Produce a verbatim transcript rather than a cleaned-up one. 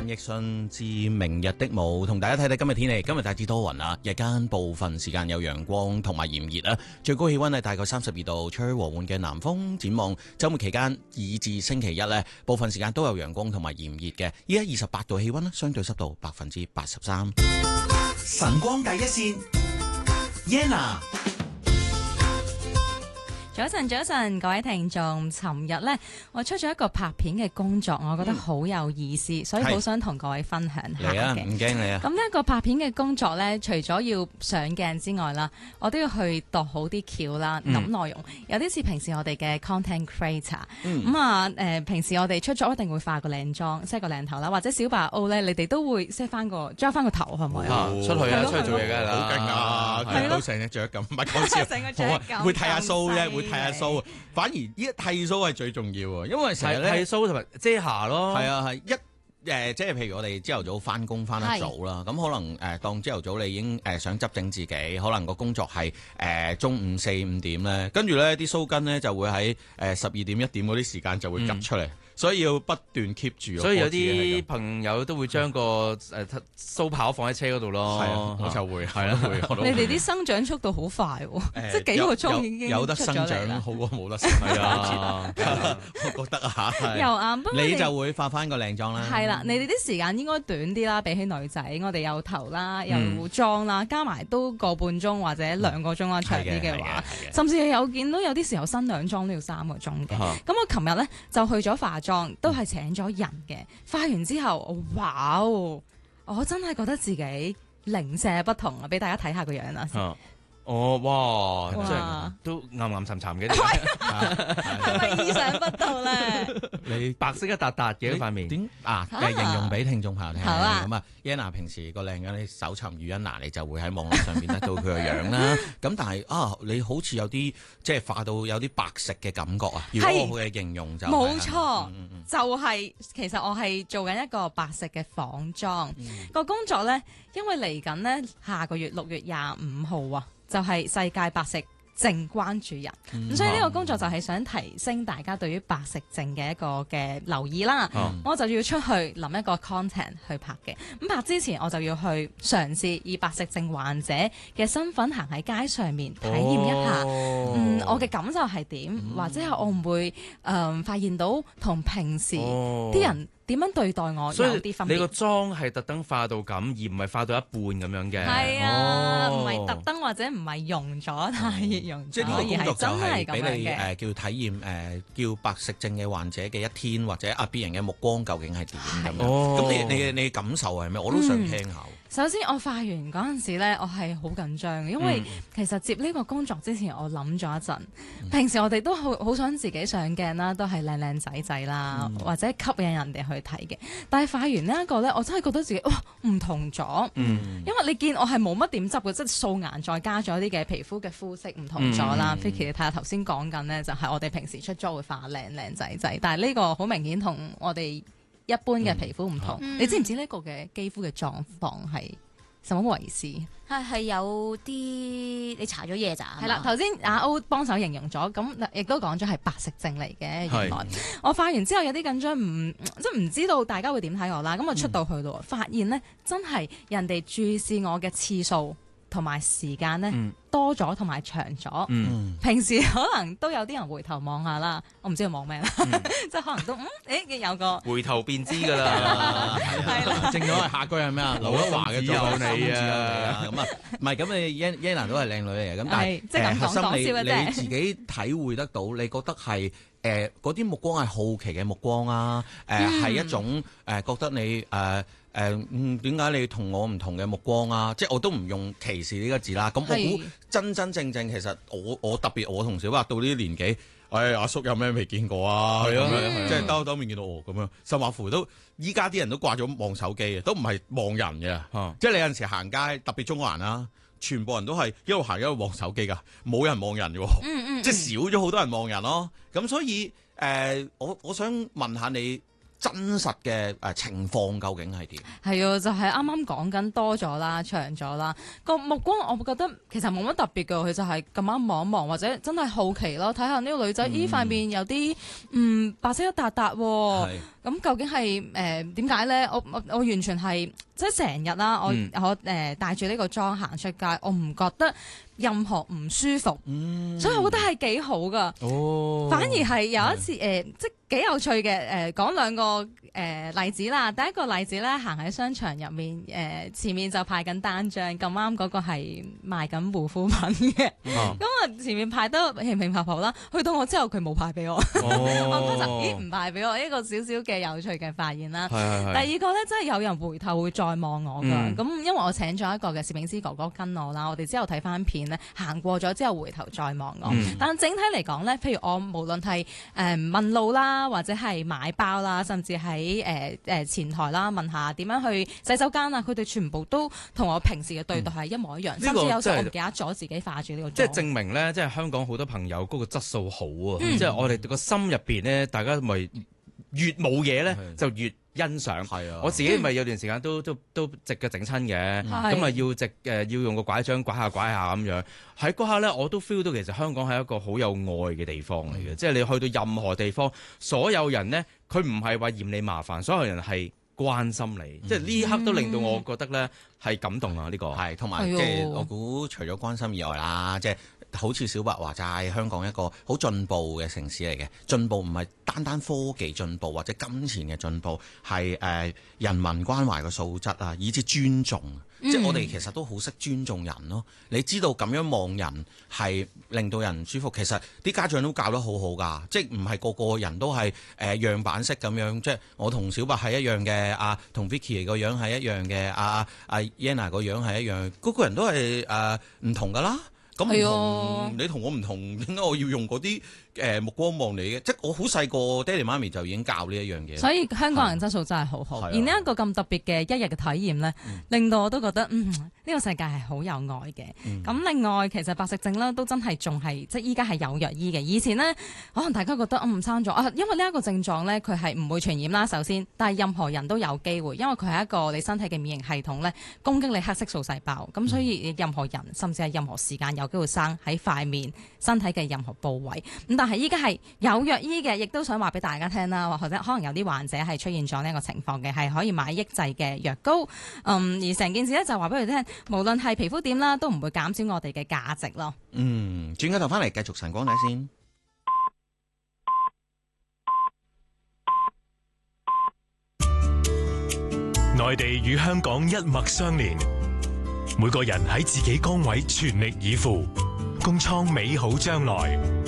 奕迅至明日的舞，同大家睇睇今日天氣。今日大致多雲啊，日間部分時間有陽光同埋炎熱啊，最高氣溫係大概三十二度，吹和緩嘅南風。展望週末期間以至星期一呢，部分時間都有陽光同埋炎熱嘅。依家二十八度氣溫，相對濕度百分之八十三。 晨光第一線 Yenna。 早晨，早晨，各位聽眾，尋日呢，我出咗一個拍片嘅工作，我覺得好有意思，嗯、所以好想同各位分享下嘅。 嚟啊，唔驚你啊！ 咁呢一個拍片嘅工作呢，除咗要上鏡之外啦，我都要去度好啲橋啦，諗內容，有啲似平時我哋嘅 content creator。咁啊，誒，平時我哋出咗一定會化個靚妝，set 個靚頭啦，或者小白 O 咧，你哋都會 set 翻個，裝翻個頭係咪啊？ 出去啊，出去做嘢㗎啦， 好勁啊！係都成隻雀咁，唔係講笑， 成個雀咁， 會剃下鬚啫，會剃下鬚。反而依剃鬚係最重要啊，因為成日咧剃鬚同埋遮瑕咯。 係啊，係一誒、呃，即係譬如我哋朝頭早翻工翻得早啦，咁可能誒、呃、當朝頭早你已經誒、呃、想執整自己，可能個工作係誒、呃、中午四五點咧，跟住咧啲鬚根咧就會喺誒十二點一點嗰啲時間就會趌出嚟。嗯，所以要不斷 keep 住， 所以有啲朋友都會將個誒鬚刨放喺車嗰度咯。 係啊，我就會係啦， 會。你哋啲生長速度好快喎，即係幾個鐘已經有得生長，好過冇得生。係啊，我覺得啊， 又啱。不過你就會化翻個靚妝啦。 係啦，你哋啲時間應該短啲啦，比起女仔，我哋有頭啦，有妝啦，加埋都個半鐘或者兩個鐘啦，長啲嘅話，甚至有見到有啲時候新娘妝都要三個鐘嘅。咁我琴日咧就去咗化妝。都係請咗人嘅，化完之後，哇！我真係覺得自己零舍不同啊！俾大家睇下個樣啦。 啊哦，哇！ 哇即係都暗暗沉沉嘅， 係咪意想不到咧？ 你白色一笪笪嘅塊面， 點啊？誒，形容俾聽眾朋友聽。 好啊。 咁啊，Yenna 平時個靚嘅，你搜尋語音嗱，你就會喺網絡上邊得到佢個樣啦。咁但係啊，你好似有啲即係化到有啲白食嘅感覺啊。如果我嘅形容就冇錯，就係其實我係做緊一個白食嘅仿妝個工作咧，因為嚟緊呢，下個月六月廿五號啊。就係世界白食症關注日，咁、嗯、所以呢個工作就係想提升大家對於白食症嘅一個嘅留意啦。嗯、我就要出去諗一個 content 去拍嘅，咁拍之前我就要去嘗試以白食症患者嘅身份行喺街上面體驗一下，哦、嗯，我嘅感受係點，嗯、或者係我唔會誒、呃、發現到同平時啲、哦、人點樣對待我有啲分別。 你個妝係特登化到咁，而唔係化到一半咁樣嘅。 係啊，唔係特登或者唔係溶咗太溶咗， 即係呢個工作就係俾你誒、呃、叫體驗誒、呃、叫白食症嘅患者嘅一天，或者啊別人嘅目光究竟係點咁樣。咁、哦、你你嘅你嘅感受係咩？我都想聽下。嗯首先我化完嗰陣時咧，我係好緊張嘅，因為其實接呢個工作之前，我諗咗一陣。嗯、平時我哋都好好想自己上鏡啦，都係靚靚仔仔啦，嗯、或者吸引人哋去睇嘅。但係化完呢一個咧，我真係覺得自己哇唔同咗。嗯、因為你見我係冇乜點執嘅，即係素顏再加咗啲嘅皮膚嘅膚色唔同咗啦。Vicky、嗯、你睇下頭先講緊咧，就係我哋平時出咗會化靚靚仔仔，但係呢個好明顯同我哋一般嘅皮膚唔同，嗯、你知唔知呢個嘅肌膚嘅狀況係什麼回事？ 係係有啲你搽咗嘢咋？ 係啦，頭先阿歐幫手形容咗，咁亦都講咗係白食症嚟嘅。原來是我化完之後有啲緊張，唔即係唔知道大家會點睇我啦。咁我出到去咯，嗯、發現咧真係人哋注視我嘅次數同埋時間咧。嗯多咗同埋長咗，嗯、平時可能都有啲人回頭望下啦，我唔知佢望咩啦，嗯、即係可能都嗯，誒有個回頭便知㗎啦， 係啦，正咗係下句係咩啊？劉德華嘅有你啊，咁啊，唔係咁你 Yenna 都係靚女嚟嘅，咁但係即係咁講講笑嘅啫， 你自己體會得到，你覺得係誒嗰啲目光係好奇嘅目光啊？誒、呃、係、嗯、一種誒、呃、覺得你誒。呃誒嗯，點解你同我唔同嘅目光啊？即係我都唔用歧視呢個字啦。咁我估真真正正其實我我特別我同小白到呢啲年紀，誒、哎、阿叔有咩未見過啊？係啊，即係兜兜面見到我咁樣，甚或乎都依家啲人都掛咗望手機嘅，都唔係望人嘅。啊、即係你有陣時行街，特別中國人啦，全部人都係一路行一路望手機㗎，冇人望人嘅。嗯嗯嗯即係少咗好多人望人咯。咁所以誒、呃，我我想問下你。 真實嘅誒情況究竟係點？ 係啊，就係啱啱講緊多咗啦、長咗啦。個目光我會覺得其實冇乜特別嘅，佢就係咁啱望一望，或者真係好奇咯，睇下呢個女仔依塊面有啲嗯白色一笪笪喎。 係咁究竟係誒點解咧？我我我完全係即係成日啦，我、 嗯我誒帶住呢個妝行出街，我唔覺得任何唔舒服， 嗯所以我覺得係幾好噶。 哦， 反而係有一次誒、呃，即係幾有趣嘅誒，講、兩個誒、呃、例子啦。第一個例子咧，行喺商場入面，誒、呃、前面就派緊單張，咁啱嗰個係賣緊護膚品嘅，咁啊、 嗯、 前面派得平平合合啦。去到我之後，佢冇派俾我，我嗰陣咦唔派俾我，一個少少嘅有趣嘅發現啦。 係係係第二個咧，真係有人回頭會再望我㗎。咁、 嗯因為我請咗一個嘅攝影師哥哥跟我啦，我哋之後睇翻片咧，行過咗之後回頭再望我。 嗯但整體嚟講咧，譬如我無論係誒問路啦，或者係買包啦，甚至喺誒誒前台啦問下點樣去洗手間啊，佢哋全部都同我平時嘅對待係一模一樣。 嗯甚至有時候我唔呢個真係記得咗自己化住呢個妝。 即係證明咧，即係香港好多朋友嗰個質素好啊！ 嗯即係我哋個心入邊咧，大家咪越冇嘢咧， 係就越欣賞。 係啊， 我自己咪有段時間都都都直腳整親嘅， 係咁啊要直誒、呃、要用個拐杖拐下拐下咁樣。喺嗰刻咧，我都 feel 到其實香港係一個好有愛嘅地方嚟嘅，即係你去到任何地方，所有人咧，佢唔係話嫌你麻煩，所有人係關心你，即係呢刻都令到我覺得咧係感動啊！呢、個係同埋係喎即係我估除咗關心以外啦，即係。好似小白話齋，香港一個好進步嘅城市嚟嘅。進步唔係單單科技進步或者金錢嘅進步，係誒、呃、人民關懷嘅素質啊，以至尊重。 嗯、 即係我哋其實都好識尊重人咯。你知道咁樣望人係令到人唔舒服，其實啲家長都教得好好㗎。即係唔係個個人都係誒、呃、樣板式咁樣。即係我同小白係一樣嘅，啊同 Vicky 個樣係一樣嘅，啊啊 Yana 個樣係一樣，個個人都係誒唔同㗎啦。咁唔同，你同我唔同，點解我要用嗰啲誒目光望你嘅？即係我好細個，爹哋媽咪就已經教呢一樣嘢。 所以香港人質素真係好好， 係啊而呢一個咁特別嘅一日嘅體驗呢， 嗯令到我都覺得嗯呢、呢個世界係好有愛嘅。咁、 嗯另外其實白色症啦，都真係仲係即係依家係有藥醫嘅。以前呢，可能大家覺得嗯生咗啊，因為呢一個症狀呢，佢係唔會傳染啦，首先，但係任何人都有機會，因為佢係一個你身體嘅免疫系統呢，攻擊你黑色素細胞，咁、 嗯所以任何人甚至係任何時間有機會生喺塊面、身體嘅任何部位。咁但係依家係有藥醫嘅，亦都想話俾大家聽啦，或者可能有啲患者係出現咗呢一個情況嘅，係可以買抑制嘅藥膏。嗯，而成件事咧就話俾佢聽，無論係皮膚點啦，都唔會減少我哋嘅價值咯。 嗯，轉個頭翻嚟繼續晨光睇先。 內地與香港一脈相連，每個人喺自己崗位全力以赴，共創美好將來。